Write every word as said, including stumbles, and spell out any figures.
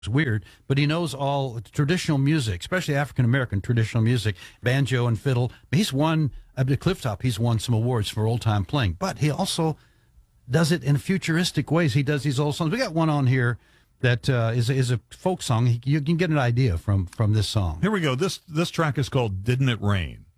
It's weird, but he knows all traditional music, especially African American traditional music, banjo and fiddle. He's won at the Clifftop. He's won some awards for old time playing, but he also does it in futuristic ways. He does these old songs. We got one on here that uh, is is a folk song. You can get an idea from from this song. Here we go. This this track is called "Didn't It Rain."